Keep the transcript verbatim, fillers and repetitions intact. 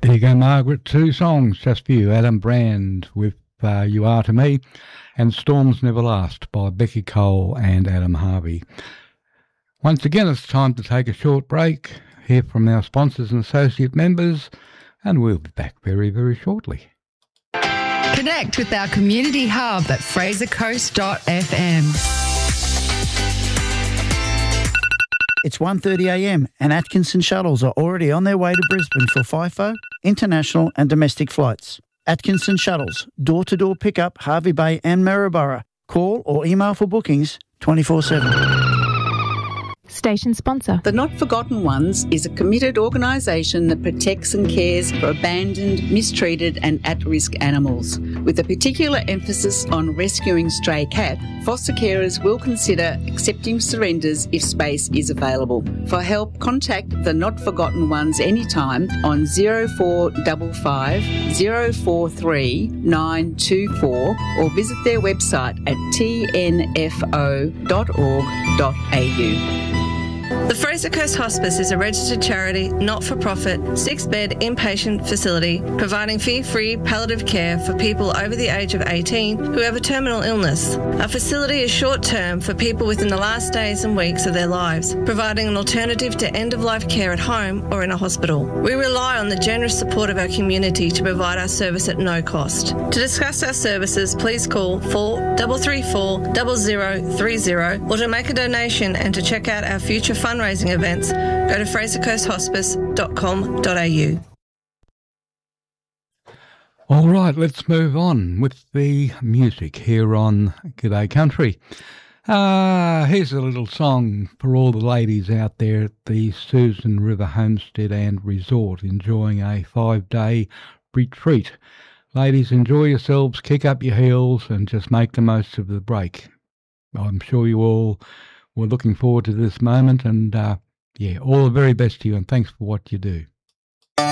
There you go, Margaret. Two songs just for you. Adam Brand with uh, You Are To Me and Storms Never Last by Becky Cole and Adam Harvey. Once again, it's time to take a short break, hear from our sponsors and associate members, and we'll be back very, very shortly. Connect with our community hub at fraser coast dot f m. It's one thirty a m and Atkinson Shuttles are already on their way to Brisbane for FIFO, international and domestic flights. Atkinson Shuttles, door-to-door pickup, Hervey Bay and Maryborough. Call or email for bookings twenty-four seven. Station sponsor. The Not Forgotten Ones is a committed organisation that protects and cares for abandoned, mistreated and at-risk animals. With a particular emphasis on rescuing stray cats, foster carers will consider accepting surrenders if space is available. For help, contact the Not Forgotten Ones anytime on zero four five five, zero four three, nine two four or visit their website at t n f o dot org dot a u. The Fraser Coast Hospice is a registered charity, not-for-profit, six-bed inpatient facility providing fee-free palliative care for people over the age of eighteen who have a terminal illness. Our facility is short-term for people within the last days and weeks of their lives, providing an alternative to end-of-life care at home or in a hospital. We rely on the generous support of our community to provide our service at no cost. To discuss our services, please call four three three four, zero zero three zero or to make a donation and to check out our future fundraising events, go to fraser coast hospice dot com dot a u. All right, let's move on with the music here on G'day Country. Uh, here's a little song for all the ladies out there at the Susan River Homestead and Resort enjoying a five-day retreat. Ladies, enjoy yourselves, kick up your heels and just make the most of the break. I'm sure you all were looking forward to this moment and, uh, yeah, all the very best to you and thanks for what you do.